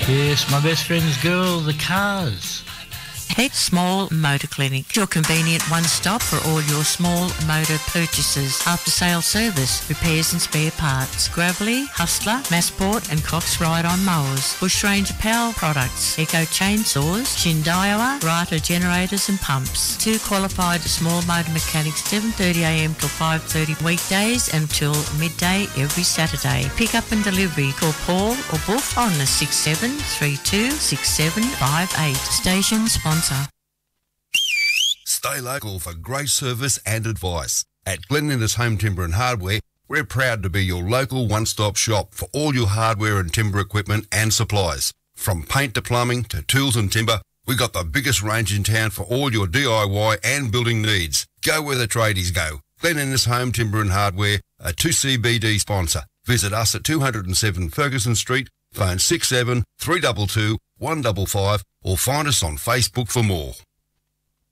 Yes, my best friend's girl, the cars. Head Small Motor Clinic, your convenient one-stop for all your small motor purchases, after-sale service, repairs and spare parts, Gravelly, Hustler, Massport and Cox Ride-On mowers, Bush Ranger Power products, Eco chainsaws, Shindaiwa, Rata generators and pumps. 2 qualified small motor mechanics, 7:30am till 5:30 weekdays and till midday every Saturday. Pick up and delivery. Call Paul or Boof on the 67326758. Station sponsor. Stay local for great service and advice. At Glen Innes Home Timber and Hardware, we're proud to be your local one-stop shop for all your hardware and timber equipment and supplies. From paint to plumbing to tools and timber, we got the biggest range in town for all your DIY and building needs. Go where the tradies go. Glen Innes Home Timber and Hardware, a 2CBD sponsor. Visit us at 207 Ferguson Street, phone 67 322 155 or find us on Facebook for more.